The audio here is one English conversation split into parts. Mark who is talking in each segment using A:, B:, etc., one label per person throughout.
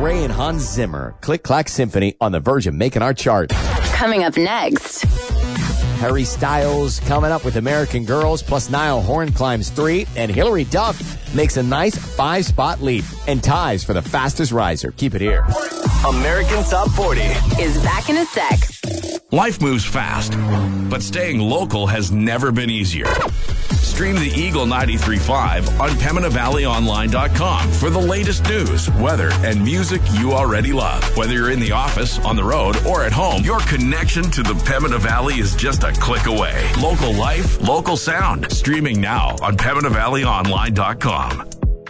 A: Ray and Hans Zimmer, Click Clack Symphony on the verge of making our chart.
B: Coming up next.
A: Harry Styles coming up with American Girls, plus Niall Horan climbs 3, and Hilary Duff makes a nice 5-spot leap and ties for the fastest riser. Keep it here.
C: American Top 40
B: Is back in a sec.
D: Life moves fast, but staying local has never been easier. Stream the Eagle 93.5 on PeminaValleyOnline.com for the latest news, weather, and music you already love. Whether you're in the office, on the road, or at home, your connection to the Pemina Valley is just a click away. Local life, local sound. Streaming now on PeminaValleyOnline.com.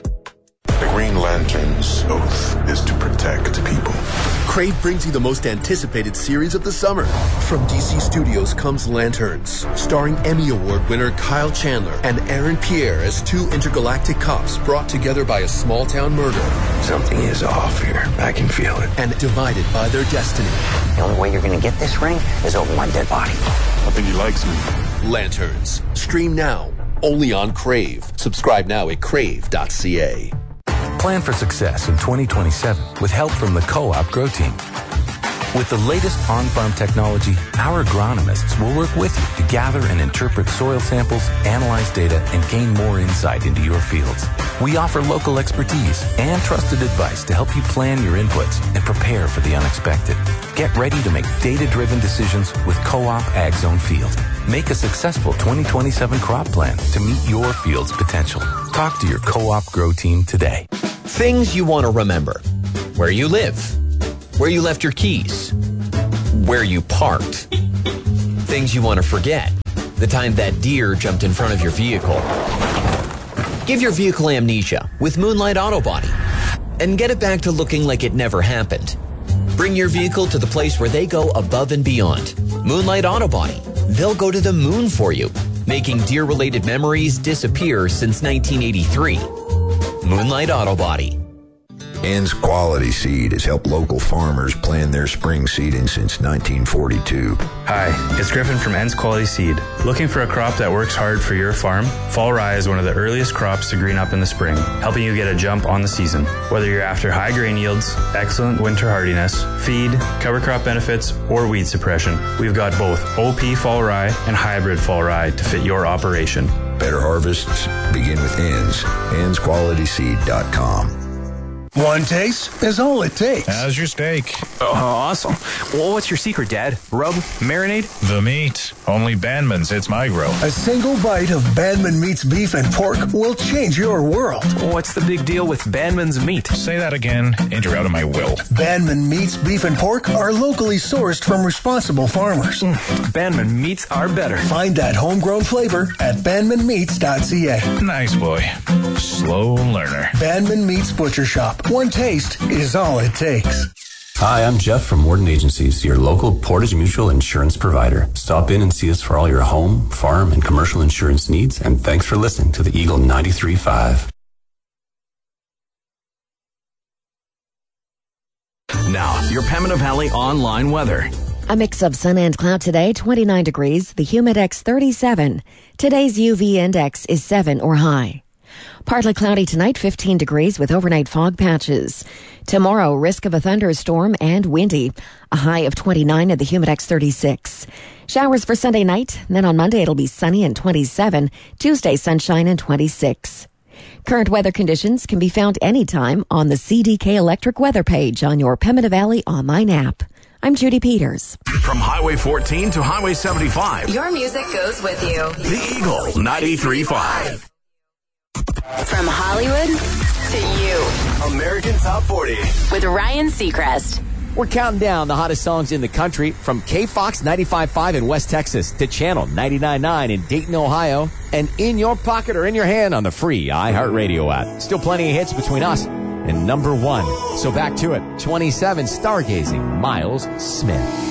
E: The Green Lantern's oath is to protect people.
F: Crave brings you the most anticipated series of the summer. From DC Studios comes Lanterns, starring Emmy Award winner Kyle Chandler and Aaron Pierre as 2 intergalactic cops brought together by a small-town murder.
E: Something is off here. I can feel it.
F: And divided by their destiny.
G: The only way you're going to get this ring is over my dead body.
E: I think he likes me.
F: Lanterns. Stream now. Only on Crave. Subscribe now at crave.ca.
H: Plan for success in 2027 with help from the Co-op Grow Team. With the latest on-farm technology, our agronomists will work with you to gather and interpret soil samples, analyze data, and gain more insight into your fields. We offer local expertise and trusted advice to help you plan your inputs and prepare for the unexpected. Get ready to make data-driven decisions with Co-op Ag Zone Field. Make a successful 2027 crop plan to meet your field's potential. Talk to your Co-op Grow Team today.
I: Things you want to remember. Where you live. Where you left your keys. Where you parked. Things you want to forget. The time that deer jumped in front of your vehicle. Give your vehicle amnesia with Moonlight Auto Body and get it back to looking like it never happened. Bring your vehicle to the place where they go above and beyond. Moonlight Auto Body. They'll go to the moon for you, making deer-related memories disappear since 1983. Moonlight Auto Body.
J: Ann's Quality Seed has helped local farmers plan their spring seeding since 1942.
K: Hi, it's Griffin from Ann's Quality Seed. Looking for a crop that works hard for your farm? Fall rye is one of the earliest crops to green up in the spring, helping you get a jump on the season. Whether you're after high grain yields, excellent winter hardiness, feed, cover crop benefits, or weed suppression, we've got both OP fall rye and hybrid fall rye to fit your operation.
J: Better harvests begin with Ann's. Ann'sQualitySeed.com.
L: One taste is all it takes.
M: How's your steak?
N: Oh, awesome. Well, what's your secret, Dad? Rub? Marinade?
M: The meat. Only Bandman's hits my grill.
L: A single bite of Bandman Meat's beef and pork will change your world.
N: What's the big deal with Bandman's meat?
M: Say that again, and you're out of my will.
L: Bandman Meat's beef and pork are locally sourced from responsible farmers.
N: Bandman Meats are better.
L: Find that homegrown flavor at bandmanmeats.ca.
M: Nice boy. Slow learner.
L: Bandman Meats Butcher Shop. One taste is all it takes.
O: Hi, I'm Jeff from Warden Agencies, your local Portage Mutual insurance provider. Stop in and see us for all your home, farm, and commercial insurance needs, and thanks for listening to the Eagle 93.5.
D: Now, your Pemina Valley online weather.
P: A mix of sun and cloud today, 29 degrees, the Humidex 37. Today's UV index is 7 or high. Partly cloudy tonight, 15 degrees with overnight fog patches. Tomorrow, risk of a thunderstorm and windy. A high of 29 at the Humidex 36. Showers for Sunday night. Then on Monday, it'll be sunny and 27. Tuesday, sunshine and 26. Current weather conditions can be found anytime on the CDK Electric weather page on your Pemina Valley online app. I'm Judy Peters.
D: From Highway 14 to Highway 75.
B: Your music goes with you.
D: The Eagle 93.5.
B: From Hollywood to you.
C: American Top 40
B: with Ryan Seacrest.
A: We're counting down the hottest songs in the country from KFOX 95.5 in West Texas to Channel 99.9 in Dayton, Ohio, and in your pocket or in your hand on the free iHeartRadio app. Still plenty of hits between us and number one. So back to it. 27, Stargazing, Miles Smith.